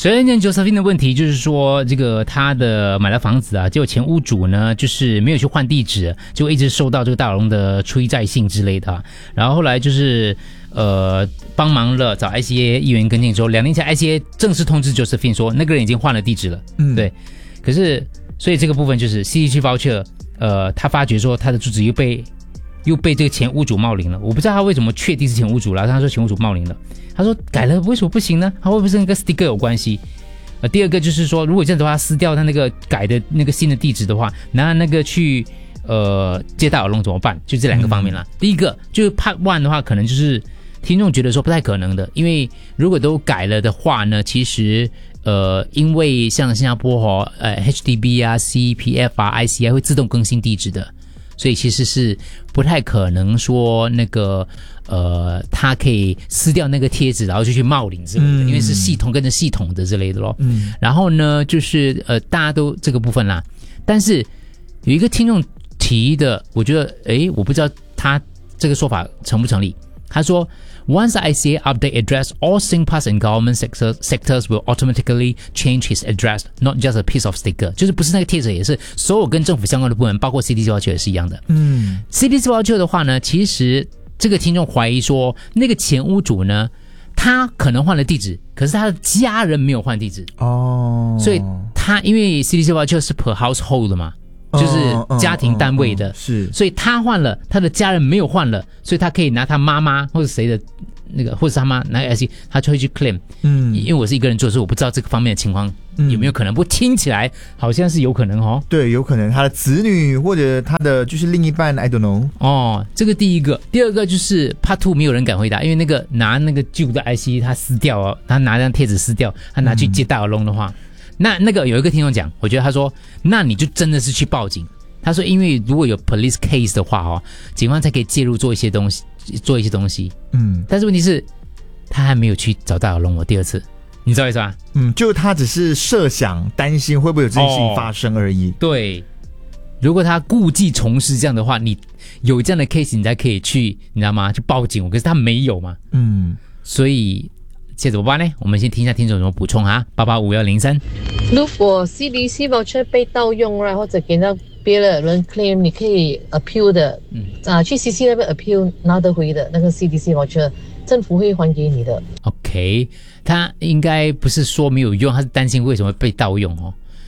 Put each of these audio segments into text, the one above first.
首先呢 Josephine 的问题就是说，这个他的买了房子啊，结果前屋主呢就是没有去换地址，就一直收到这个大老龙的催债信之类的啊。然后后来就是帮忙了找 ICA 议员跟进之后，2年前 ICA 正式通知 Josephine 说那个人已经换了地址了。对。可是所以这个部分就是 CDC voucher， 他发觉说他的住址又被这个前屋主冒领了。我不知道他为什么确定是前屋主了，他说前屋主冒领了。他说改了为什么不行呢？他会不会是跟个 sticker 有关系？第二个就是说，如果这样的话，撕掉他那个改的那个新的地址的话，拿那个去接大耳窿怎么办？就这2个方面啦。第一个就是 Part 1的话，可能就是听众觉得说不太可能的，因为如果都改了的话呢，其实因为像新加坡HDB 啊、CPF 啊、ICI 会自动更新地址的。所以其实是不太可能说那个他可以撕掉那个贴纸，然后就去冒领之类的，因为是系统跟着系统的之类的咯。然后呢，就是大家都这个部分啦。但是有一个听众提的，我觉得我不知道他这个说法成不成立。他说 Once the ICA update address, all SingPass and government sectors will automatically change his address, not just a piece of sticker. 就是不是那个贴纸，也是所有跟政府相关的部门，包括 CDC voucher 也是一样的。CDC voucher 的话呢，其实这个听众怀疑说，那个前屋主呢，他可能换了地址，可是他的家人没有换地址。所以他因为 CDC voucher 是 per household 的嘛。就是家庭单位的， 是， 所以他换了，他的家人没有换了，所以他可以拿他妈妈或者谁的那个，或者是他妈拿 IC， 他就会去 claim。因为我是一个人做，所以我不知道这个方面的情况有没有可能，不过听起来好像是有可能哦。 对，有可能他的子女或者他的就是另一半 ，I don't know。 这个第一个，第二个就是 Part 2没有人敢回答，因为那个拿那个旧的 IC 他撕掉哦，他拿张贴纸撕掉，他拿去接大耳窿的话。那个有一个听众讲，我觉得他说，那你就真的是去报警。他说，因为如果有 police case 的话警方才可以介入做一些东西。但是问题是，他还没有去找大耳窿第二次，你知道意思吧？ 就他只是设想担心会不会有这件事情发生而已。 对，如果他故技重施这样的话，你有这样的 case， 你才可以去，你知道吗？去报警。可是他没有嘛。所以。接着怎么办呢？我们先听一下听众有什么补充啊！885103。 如果 CDC voucher 被盗用或者给到别的人 claim， 你可以 appeal 的。去 CC 那边 appeal 拿得回的那个 CDC voucher， 政府会还给你的。 OK， 他应该不是说没有用，他是担心为什么被盗用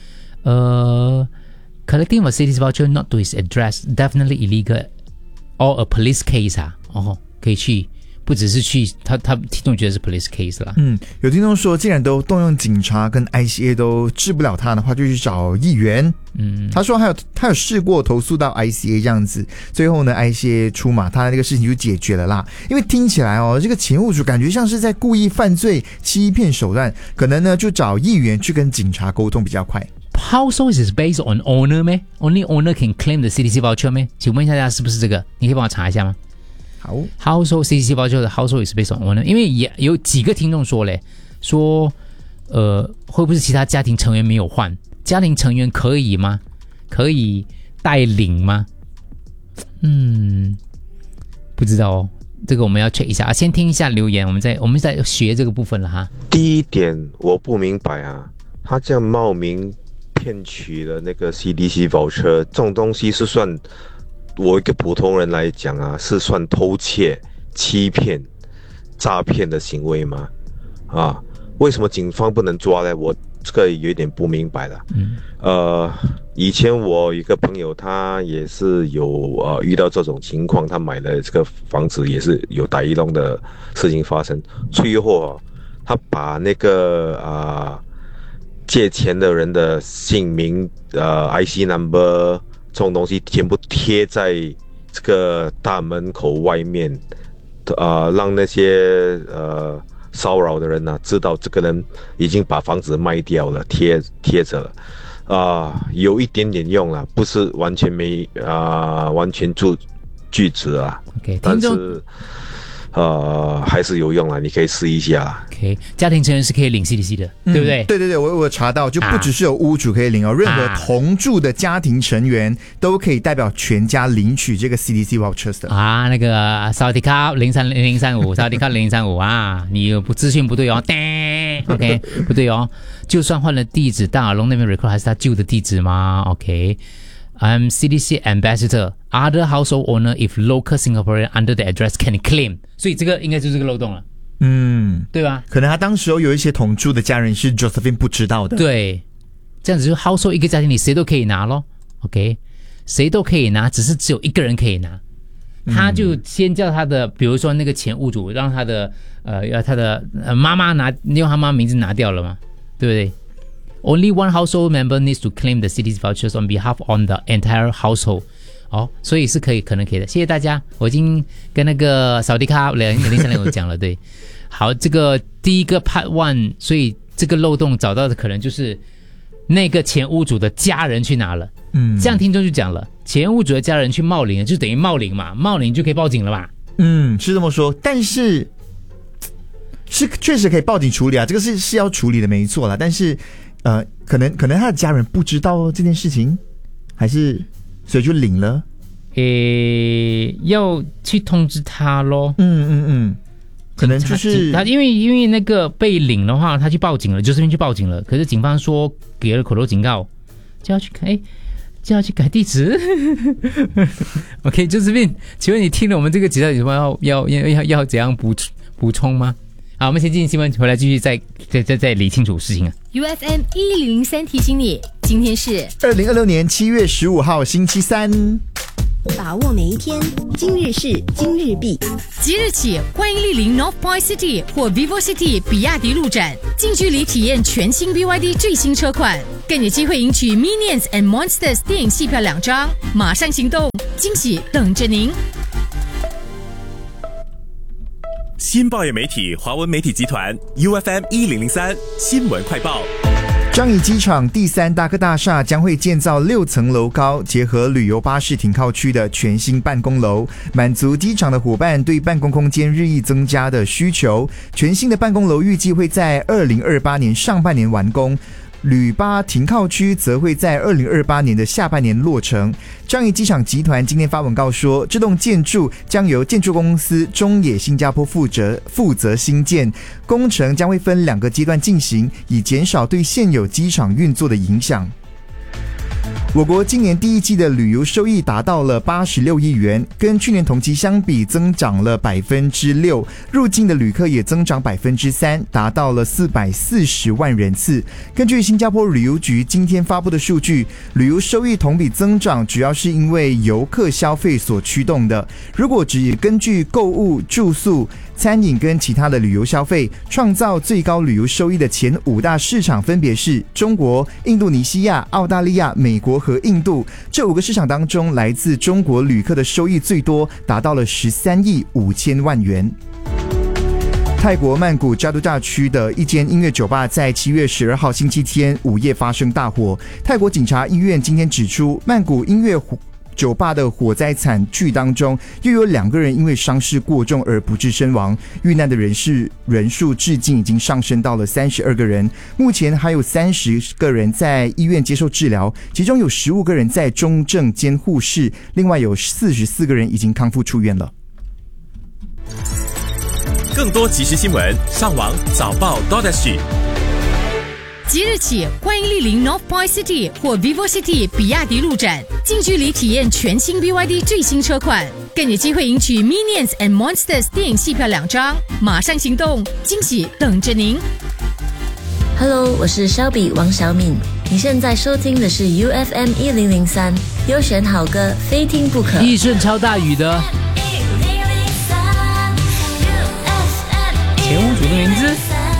Collecting a CDC voucher not to his address definitely illegal or a police case 可以去。不只是去他听众觉得是 police case 啦。 有听众说，既然都动用警察跟 ICA 都治不了他的话，就去找议员。他说他有试过投诉到 ICA 这样子，最后呢 ICA 出马，他那个事情就解决了啦。因为听起来这个前屋主感觉像是在故意犯罪、欺骗手段，可能呢就找议员去跟警察沟通比较快。 Household is based on owner 咩 ？Only owner can claim the CDC voucher 咩？请问一下大家是不是这个？你可以帮我查一下吗？ 好 ，Household CDC voucher 的 Household is based on owner， 因为也有几个听众说会不会是其他家庭成员没有换？家庭成员可以吗？可以代领吗？不知道这个我们要 check 一下先听一下留言，我们再学这个部分了哈。 第一点我不明白他这样冒名骗取了那个 CDC voucher， 这种东西是算。我一个普通人来讲是算偷窃、欺骗、诈骗的行为吗？为什么警方不能抓呢？我这个有点不明白了。以前我一个朋友，他也是有遇到这种情况，他买了这个房子，也是有打一弄的事情发生。最后他把那个借钱的人的姓名、IC number。这种东西全部贴在这个大门口外面，让那些骚扰的人知道这个人已经把房子卖掉了，贴着了，有一点点用了，不是完全完全拒止 OK， 但是还是有用啦，你可以试一下啦。 OK， 家庭成员是可以领 CDC 的，对不对？ 对，我查到，就不只是有屋主可以领任何同住的家庭成员都可以代表全家领取这个 CDC vouchers 的。 那个萨瓦迪卡030035，萨瓦迪卡0035你有资讯不对 OK， 不对哦，就算换了地址，大耳窿那边 record 还是他旧的地址吗 ？OK。I'm CDC ambassador. Other household owner, if local Singaporean under the address can claim. 所以这个应该就是个漏洞了，对吧？ 可能他当时有一些同住的家人是 Josephine 不知道的。 对，这样子就 household 一个家庭里谁都可以拿咯 OK， 谁都可以拿，只是只有一个人可以拿。他就先叫他的，比如说那个前屋主，让他的要他的妈妈拿，用他妈名字拿掉了嘛，对不对？Only one household member needs to claim the city's vouchers on behalf on the entire household. 所以是可能可以的。谢谢大家，我已经跟那个扫地卡003有讲了，对。好，这个第一个 part one， 所以这个漏洞找到的可能就是那个前屋主的家人去拿了。这样听众就讲了，前屋主的家人去冒领，就等于冒领嘛，冒领就可以报警了嘛。 是这么说，但是确实可以报警处理啊，这个是要处理的，没错啦。但是可能他的家人不知道这件事情，还是所以就领了。 要去通知他咯。 可能就是他因为那个被领的话，他去报警了，就这边去报警了。可是警方说给了口头警告，叫他去改地址。OK， 就这边，请问你听了我们这个节目要怎样补充吗？好，我们先进新闻，回来继续再理清楚事情啊。 UFM 1003提醒你，今天是 2026年7月15号星期三。 把握每一天，今日事今日毕。 即日起，欢迎莅临 North Point City 或 Vivo City 比亚迪路展，近距离体验全新 BYD 最新车款，更有机会赢取 Minions and Monsters 电影戏票2张。马上行动，惊喜等着您！ 新报业媒体华文媒体集团 UFM 1003新闻快报。 樟宜机场第3大科大厦将会建造6层楼高，结合旅游巴士停靠区的全新办公楼，满足机场的伙伴对办公空间日益增加的需求。全新的办公楼预计会在2028年上半年完工，旅巴停靠区则会在2028年的下半年落成。樟宜机场集团今天发文告说，这栋建筑将由建筑公司中野新加坡负责兴建，工程将会分2个阶段进行，以减少对现有机场运作的影响。我国今年第1季的旅游收益达到了86亿元，跟去年同期相比增长了 6%， 入境的旅客也增长 3%， 达到了440万人次。根据新加坡旅游局今天发布的数据，旅游收益同比增长主要是因为游客消费所驱动的。如果只根据购物、住宿、餐饮跟其他的旅游消费，创造最高旅游收益的前5大市场分别是中国、印度尼西亚、澳大利亚、美国和印度。这5个市场当中，来自中国旅客的收益最多，达到了13亿5千万元。泰国曼谷加都大区的一间音乐酒吧在7月12号星期天午夜发生大火。泰国警察医院今天指出，曼谷音乐酒吧的火灾惨剧当中，又有2个人因为伤势过重而不治身亡，遇难的人数至今已经上升到了32个人，目前还有30个人在医院接受治疗，其中有15个人在重症监护室，另外有44个人已经康复出院了。 更多即时新闻，上网早报 .sg。 即日起，欢迎莅临 North Point City 或 Vivo City 比亚迪路展，近距离体验全新 BYD 最新车款，更有机会赢取 Minions and Monsters 电影戏票2张。马上行动，惊喜等着您！ Hello， 我是 Shelby 王小敏，你现在收听的是 UFM 1003，优选好歌，非听不可。 一阵超大雨的前屋主的名字。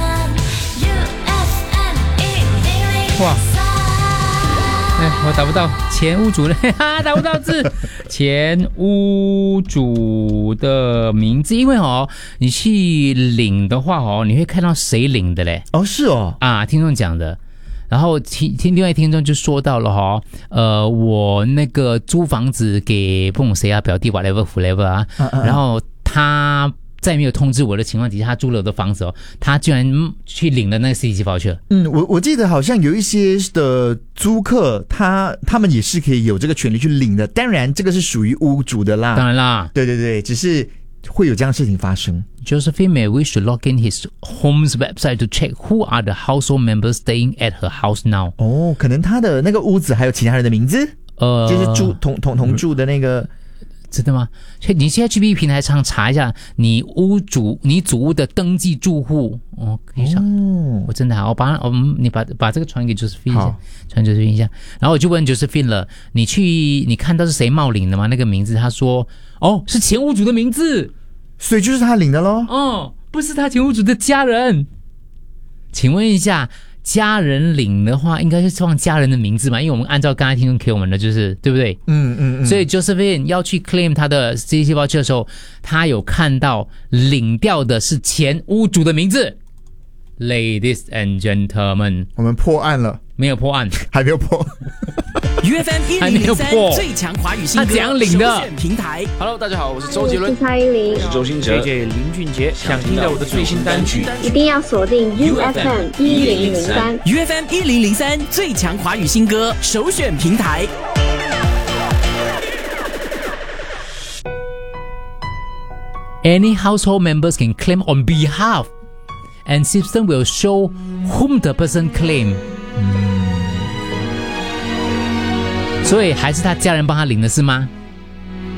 哇！我打不到前屋主的，打不到字。前屋主的名字，因为你去领的话你会看到谁领的嘞？ 是哦， 听众讲的。然后另外听众就说到了我那个租房子给不懂谁表弟 whatever 然后他在没有通知我的情况底下，他租了我的房子他居然去领了那个 CDC voucher。 我记得好像有一些的租客，他们也是可以有这个权利去领的。当然，这个是属于屋主的啦。 当然啦， 对对对，只是会有这样的事情发生。 Josephine may wish to log in his home's website to check who are the household members staying at her house now. 哦，可能他的那个屋子还有其他人的名字，就是同住的那个。 真的吗？你现在去 B 平台上查一下你祖屋的登记住户哦，可以上。我真的好，你把这个传给 Josephine 一下，传 Josephine 一下。然后我就问 Josephine 了，你看到是谁冒领的吗？那个名字，他说是前屋主的名字， 所以就是他领的咯。 不是他前屋主的家人。请问一下，家人领的话，应该是放家人的名字嘛？因为我们按照刚才听众给我们的，就是对不对？所以 Josephine 要去 claim 他的 CDC voucher 的时候，他有看到领掉的是前屋主的名字。Ladies and gentlemen， 我们破案了？ 没有破案， 还没有破。 UFM 1003最强华语新歌他怎样领的？ 首选平台。 Hello， 大家好，我是周杰伦， 我是蔡依林， 我是周兴哲 ，JJ 林俊杰。想听到我的最新单曲， 一定要锁定 UFM 1003。 UFM 1003最强华语新歌首选平台。 Any household members can claim on behalf, and system will show whom the person claim. 所以还是他家人帮他领的是吗？